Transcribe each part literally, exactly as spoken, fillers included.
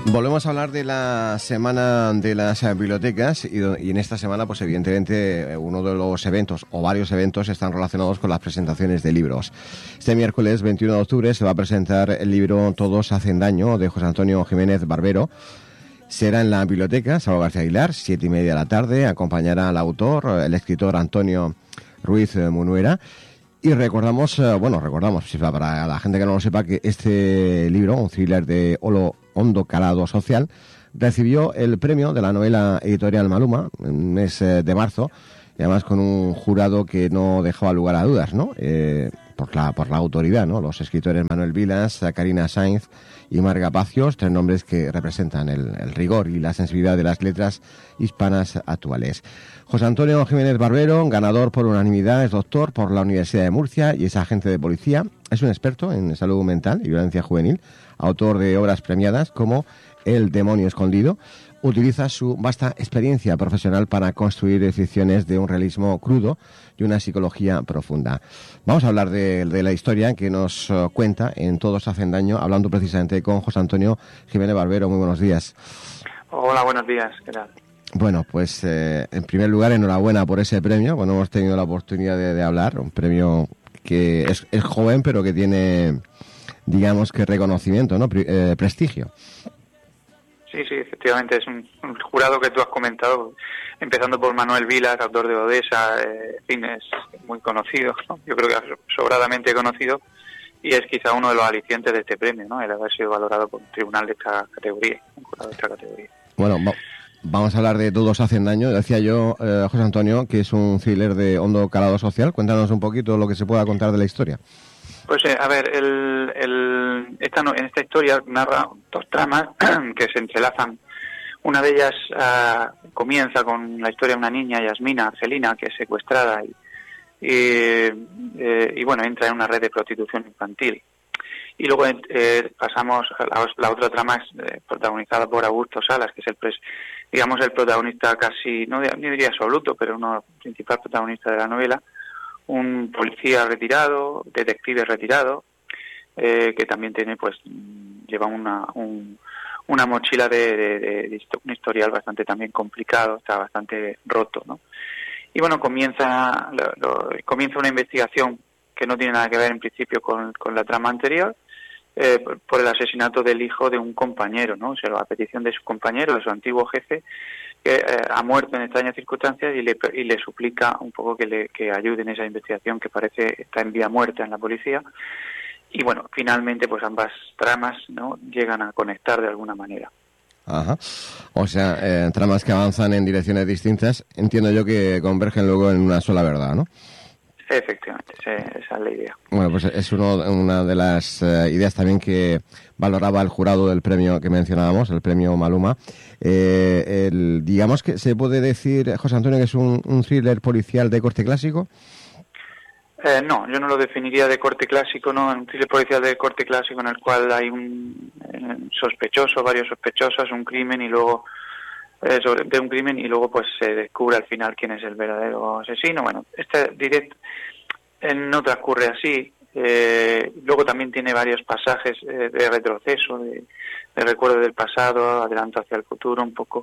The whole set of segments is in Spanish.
Volvemos a hablar de la semana de las bibliotecas y, y en esta semana, pues evidentemente, uno de los eventos o varios eventos están relacionados con las presentaciones de libros. Este miércoles veintiuno de octubre se va a presentar el libro Todos hacen daño, de José Antonio Jiménez Barbero. Será en la biblioteca Salvador García Aguilar, siete y media de la tarde. Acompañará al autor, el escritor Antonio Ruiz Munuera. Y recordamos, bueno, recordamos, para la gente que no lo sepa, que este libro, un thriller de holo, hondo calado social, recibió el premio de la novela editorial Maluma en el mes de marzo, y además con un jurado que no dejaba lugar a dudas, ¿no? Eh, por la por la autoridad, ¿no? Los escritores Manuel Vilas, Karina Sainz y Marga Pacios, tres nombres que representan el, el rigor y la sensibilidad de las letras hispanas actuales. José Antonio Jiménez Barbero, ganador por unanimidad, es doctor por la Universidad de Murcia y es agente de policía. Es un experto en salud mental y violencia juvenil, autor de obras premiadas como El demonio escondido. Utiliza su vasta experiencia profesional para construir ficciones de un realismo crudo y una psicología profunda. Vamos a hablar de, de la historia que nos uh, cuenta en Todos hacen daño, hablando precisamente con José Antonio Jiménez Barbero. Muy buenos días. Hola, buenos días. ¿Qué tal? Bueno, pues eh, en primer lugar, enhorabuena por ese premio. Bueno, hemos tenido la oportunidad de, de hablar, un premio que es, es joven, pero que tiene, digamos que reconocimiento, ¿no? Pre, eh, prestigio. Sí, sí, efectivamente, es un, un jurado que tú has comentado, empezando por Manuel Vilas, autor de Odessa, eh, en fin, es muy conocido, ¿no? Yo creo que es sobradamente conocido, y es quizá uno de los alicientes de este premio, ¿no? El haber sido valorado por un tribunal de esta categoría, un jurado de esta categoría. Bueno, va- vamos a hablar de Todos hacen daño. Decía yo, eh, José Antonio, que es un thriller de hondo calado social. Cuéntanos un poquito lo que se pueda contar de la historia. Pues eh, a ver, el, el, esta, no- en esta historia narra dos tramas que se entrelazan. Una de ellas uh, comienza con la historia de una niña, Yasmina Argelina, que es secuestrada y, y, eh, y bueno, entra en una red de prostitución infantil. Y luego eh, pasamos a la, la otra trama es eh, protagonizada por Augusto Salas, que es el pres, digamos el protagonista casi, no, no diría absoluto, pero uno principal protagonista de la novela. Un policía retirado, detective retirado, eh, que también tiene, pues, lleva una un, una mochila de, de, de, de un historial bastante también complicado, está bastante roto, ¿no? Y bueno, comienza lo, lo, comienza una investigación que no tiene nada que ver en principio con, con la trama anterior, eh, por, por el asesinato del hijo de un compañero, ¿no? O sea, a petición de su compañero, de su antiguo jefe, que eh, ha muerto en extrañas circunstancias y le, y le suplica un poco que le que ayude en esa investigación que parece está en vía muerta en la policía. Y bueno, finalmente pues ambas tramas, ¿no?, llegan a conectar de alguna manera. Ajá. O sea, eh, tramas que avanzan en direcciones distintas, entiendo yo que convergen luego en una sola verdad, ¿no? Efectivamente, esa es la idea. Bueno, pues es uno, una de las uh, ideas también que valoraba el jurado del premio que mencionábamos, el premio Maluma. Eh, el, digamos que se puede decir, José Antonio, que es un, un thriller policial de corte clásico. Eh, no, yo no lo definiría de corte clásico, no, un thriller policial de corte clásico en el cual hay un eh, sospechoso, varios sospechosos, un crimen y luego eh, sobre de un crimen y luego pues se descubre al final quién es el verdadero asesino. Bueno, este direct eh, no transcurre así. Eh, luego también tiene varios pasajes eh, de retroceso, de, de recuerdo del pasado, adelanto hacia el futuro un poco.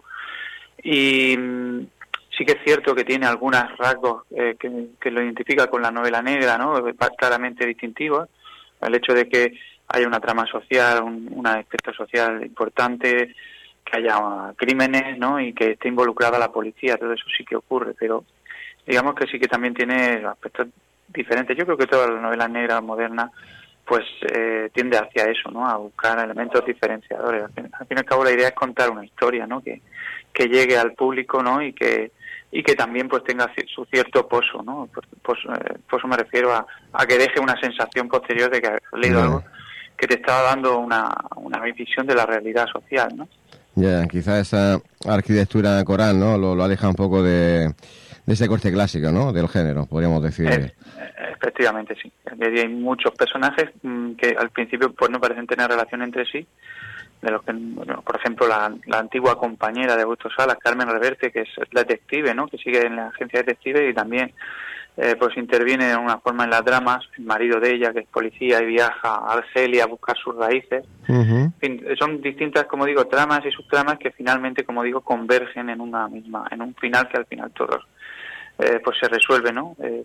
Y mm, sí que es cierto que tiene algunos rasgos eh, que, que lo identifica con la novela negra, ¿no?, claramente distintivos. El hecho de que haya una trama social, un, un aspecto social importante, que haya crímenes, ¿no?, y que esté involucrada la policía, todo eso sí que ocurre, pero digamos que sí que también tiene aspectos diferentes. Yo creo que toda la novela negra moderna pues eh, tiende hacia eso, ¿no?, a buscar elementos diferenciadores. Al fin, al fin y al cabo la idea es contar una historia, ¿no?, que, que llegue al público, ¿no?, y que y que también pues tenga su cierto pozo, ¿no? Pues, pues, eh, pozo me refiero a, a que deje una sensación posterior de que has leído algo que te estaba dando una, una visión de la realidad social, ¿no? Ya, yeah, quizá esa arquitectura coral, ¿no?, lo, lo aleja un poco de, de ese corte clásico, ¿no?, del género, podríamos decir. Eh, efectivamente, sí. Hay muchos personajes mmm, que al principio pues no parecen tener relación entre sí, de los que, bueno, por ejemplo, la, la antigua compañera de Augusto Salas, Carmen Reverte, que es detective, ¿no?, que sigue en la agencia detective, y también eh, pues interviene de una forma en las dramas, el marido de ella, que es policía y viaja a Argelia a buscar sus raíces. Uh-huh. En fin, son distintas, como digo, tramas y subtramas que finalmente, como digo, convergen en una misma, en un final que al final todos eh, pues se resuelve, ¿no? Eh,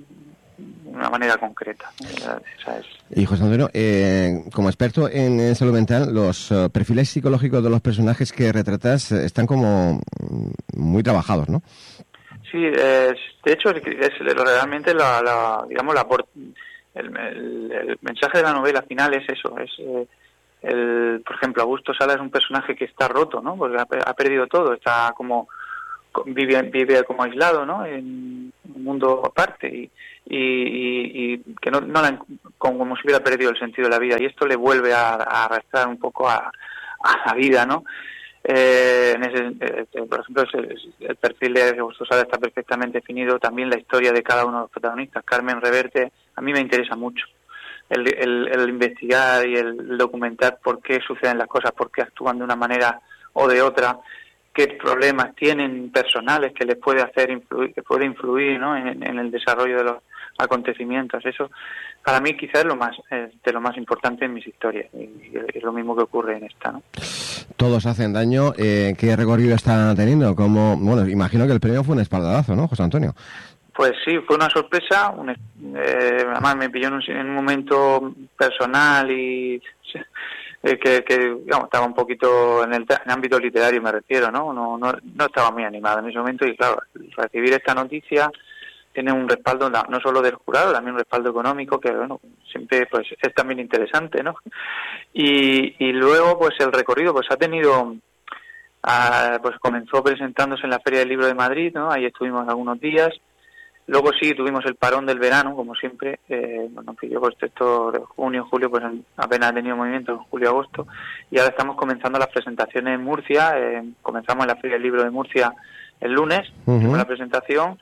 de una manera concreta. Esa es. Y José Antonio, eh, como experto en, en salud mental, los uh, perfiles psicológicos de los personajes que retratas eh, están como muy trabajados, ¿no? Sí, es, de hecho es, es realmente la, la digamos la el, el, el mensaje de la novela final es eso, es eh, el, por ejemplo, Augusto Sala es un personaje que está roto, ¿no? Porque ha, ha perdido todo, está como vive vive como aislado, ¿no? En un mundo aparte y y, y, y que no, no la, como si hubiera perdido el sentido de la vida, y esto le vuelve a, a arrastrar un poco a, a la vida, ¿no? Eh, en ese, eh, por ejemplo, el, el perfil de Augusto Sala está perfectamente definido, también la historia de cada uno de los protagonistas. Carmen Reverte a mí me interesa mucho el, el, el investigar y el documentar por qué suceden las cosas, por qué actúan de una manera o de otra, qué problemas tienen personales que les puede hacer influir, que puede influir, ¿no? en, en el desarrollo de los acontecimientos. Eso para mí quizás es lo más eh, de lo más importante en mis historias, y, y es lo mismo que ocurre en esta, ¿no? Todos hacen daño. Eh, ¿qué recorrido está teniendo? Como, bueno, imagino que el premio fue un espaldarazo, ¿no, José Antonio? Pues sí, fue una sorpresa. Un, eh, además me pilló en un, en un momento personal y eh, que, que digamos, estaba un poquito en el, en el ámbito literario, me refiero, ¿no? No, no, no estaba muy animado en ese momento, y claro, recibir esta noticia tiene un respaldo no solo del jurado, también un respaldo económico que, bueno, siempre pues es también interesante, ¿no? Y, y luego pues el recorrido pues ha tenido, ah, pues comenzó presentándose en la Feria del Libro de Madrid, ¿no? Ahí estuvimos algunos días. Luego sí tuvimos el parón del verano, como siempre, eh, bueno, que yo pues esto de junio, julio, pues apenas he tenido movimiento en julio, agosto, y ahora estamos comenzando las presentaciones en Murcia. Eh, comenzamos en la Feria del Libro de Murcia el lunes, uh-huh. con la presentación.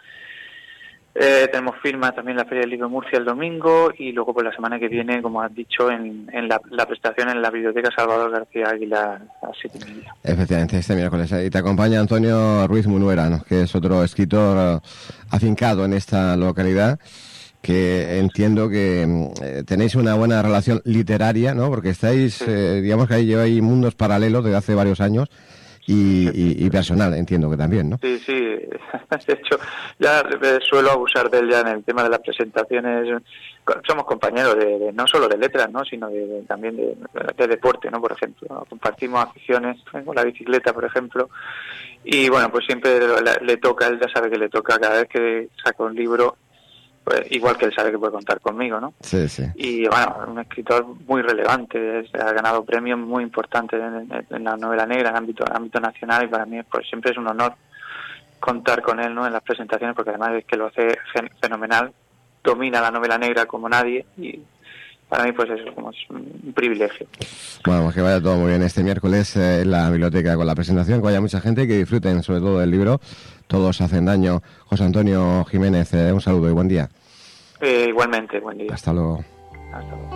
Eh, tenemos firma también en la Feria del Libro de Murcia el domingo, y luego pues la semana que viene, como has dicho, en, en la, la prestación en la Biblioteca Salvador García Aguilar a las siete y media. Efectivamente, este miércoles. Y te acompaña Antonio Ruiz Munuera, ¿no? Que es otro escritor uh, afincado en esta localidad, que entiendo que eh, tenéis una buena relación literaria, ¿no? Porque estáis, sí. eh, digamos que ahí lleváis mundos paralelos desde hace varios años. Y, y, y personal, entiendo que también, ¿no? Sí, sí. De hecho, ya suelo abusar de él ya en el tema de las presentaciones. Somos compañeros de, de no solo de letras, ¿no? Sino de, de, también de, de deporte, ¿no? Por ejemplo, compartimos aficiones con la bicicleta, por ejemplo. Y bueno, pues siempre le, le toca, él ya sabe que le toca cada vez que saca un libro, pues igual que él sabe que puede contar conmigo, ¿no? Sí, sí. Y bueno, un escritor muy relevante, ha ganado premios muy importantes en, en la novela negra, en ámbito, en ámbito nacional, y para mí pues siempre es un honor contar con él, ¿no? En las presentaciones, porque además es que lo hace fenomenal, domina la novela negra como nadie, y para mí pues eso como es un privilegio. Bueno, pues que vaya todo muy bien este miércoles eh, en la biblioteca con la presentación, que vaya mucha gente, que disfruten sobre todo del libro. Todos hacen daño. José Antonio Jiménez, eh, un saludo y buen día. Eh, igualmente, buen día. Hasta luego. Hasta luego.